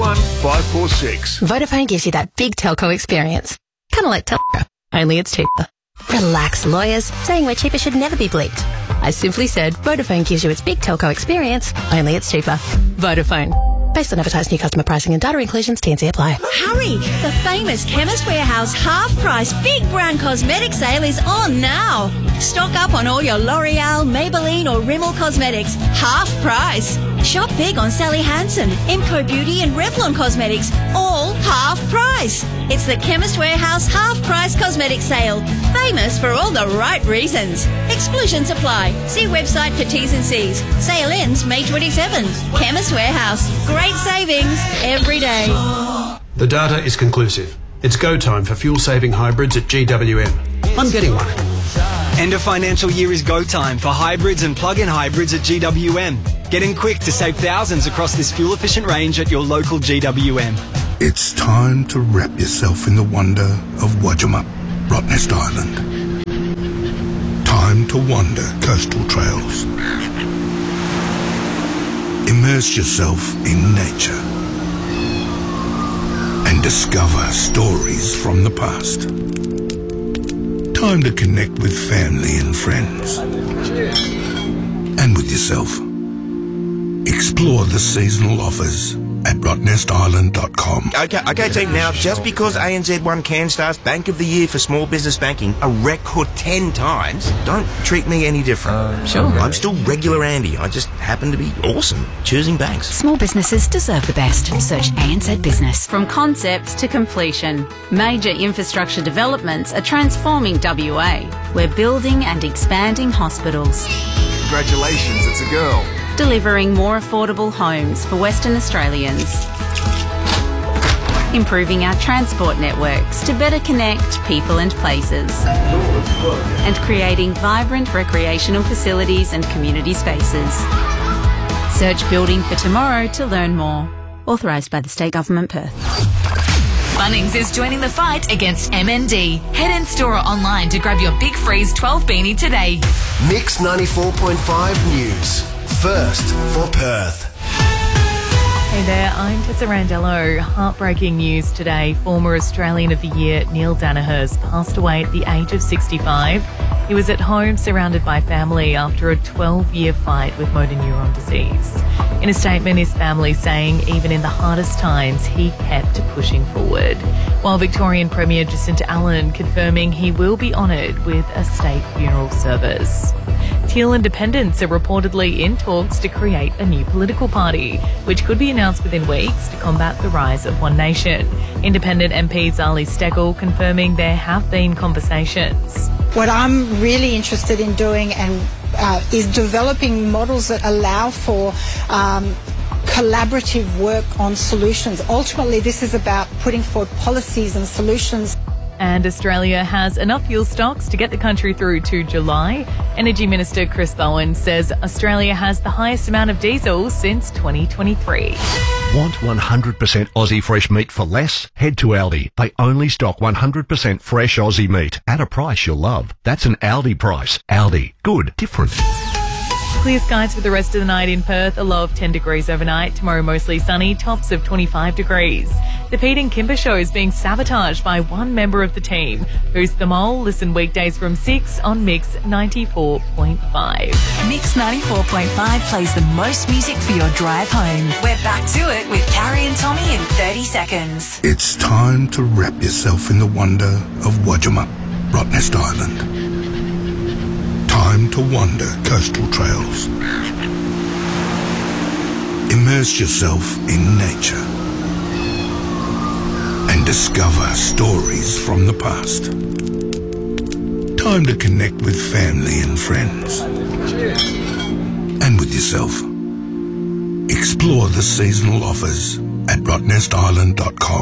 546. Vodafone gives you that big telco experience. Kind of like telco, only it's cheaper. Relax, lawyers. Saying we're cheaper should never be bleeped. I simply said Vodafone gives you its big telco experience, only it's cheaper. Vodafone. Based on advertised new customer pricing and data inclusions, T&C apply. Hurry! The famous Chemist Warehouse half-price big brown cosmetic sale is on now. Stock up on all your L'Oreal, Maybelline or Rimmel cosmetics. Half price. Shop big on Sally Hansen, Imco Beauty and Revlon Cosmetics. All half price. It's the Chemist Warehouse half-price cosmetic sale. Famous for all the right reasons. Exclusions apply. See website for T's and C's. Sale ends May 27th. Chemist Warehouse. Great savings every day. The data is conclusive. It's go time for fuel-saving hybrids at GWM. I'm getting one. End of financial year is go time for hybrids and plug-in hybrids at GWM. Get in quick to save thousands across this fuel-efficient range at your local GWM. It's time to wrap yourself in the wonder of Wajama, Rottnest Island. Time to wander coastal trails. Immerse yourself in nature and discover stories from the past. Time to connect with family and friends. And with yourself. Explore the seasonal offers at rottnestisland.com. Okay, team. Now, just because ANZ won CanStar's Bank of the Year for small business banking a record 10 times, don't treat me any different. Sure. I'm still regular Andy. I just happen to be awesome choosing banks. Small businesses deserve the best. Search ANZ Business. From concept to completion, major infrastructure developments are transforming WA. We're building and expanding hospitals. Congratulations, it's a girl. Delivering more affordable homes for Western Australians. Improving our transport networks to better connect people and places. And creating vibrant recreational facilities and community spaces. Search Building for Tomorrow to learn more. Authorised by the State Government, Perth. Bunnings is joining the fight against MND. Head in store or online to grab your Big Freeze 12 beanie today. Mix 94.5 News. First for Perth. Hey there, I'm Tessa Randello. Heartbreaking news today. Former Australian of the Year Neil Danaher has passed away at the age of 65. He was at home surrounded by family after a 12-year fight with motor neuron disease. In a statement, his family saying even in the hardest times, he kept pushing forward. While Victorian Premier Jacinta Allen confirming he will be honoured with a state funeral service. Teal Independents are reportedly in talks to create a new political party, which could be announced within weeks to combat the rise of One Nation. Independent MP Zali Steggall confirming there have been conversations. What I'm really interested in doing is developing models that allow for collaborative work on solutions. Ultimately, this is about putting forward policies and solutions. And Australia has enough fuel stocks to get the country through to July. Energy Minister Chris Bowen says Australia has the highest amount of diesel since 2023. Want 100% Aussie fresh meat for less? Head to Aldi. They only stock 100% fresh Aussie meat at a price you'll love. That's an Aldi price. Aldi. Good. Different. Clear skies for the rest of the night in Perth, a low of 10 degrees overnight. Tomorrow mostly sunny, tops of 25 degrees. The Pete and Kimber Show is being sabotaged by one member of the team. Who's the Mole? Listen weekdays from 6 on Mix 94.5. Mix 94.5 plays the most music for your drive home. We're back to it with Carrie and Tommy in 30 seconds. It's time to wrap yourself in the wonder of Wajama, Rottnest Island. Time to wander coastal trails. Immerse yourself in nature and discover stories from the past. Time to connect with family and friends. And with yourself. Explore the seasonal offers at rottnestisland.com.